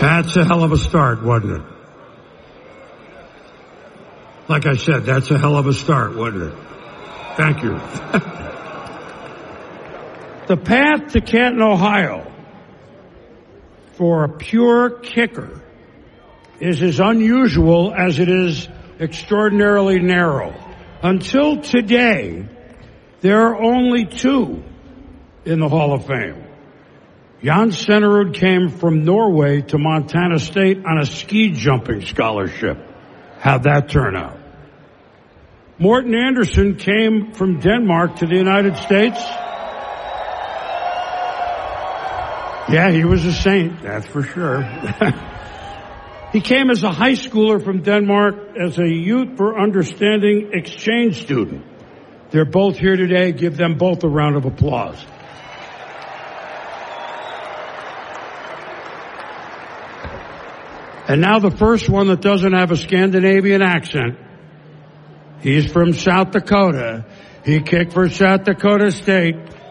That's a hell of a start, wasn't it? Like I said, that's a hell of a start, wasn't it? Thank you. The path to Canton, Ohio, for a pure kicker is as unusual as it is extraordinarily narrow. Until today, there are only two in the Hall of Fame. Jan Stenerud came from Norway to Montana State on a ski jumping scholarship. How'd that turn out? Morten Andersen came from Denmark to the United States. Yeah, he was a saint, that's for sure. He came as a high schooler from Denmark as a Youth for Understanding exchange student. They're both here today. Give them both a round of applause. And now the first one that doesn't have a Scandinavian accent. He's from South Dakota. He kicked for South Dakota State.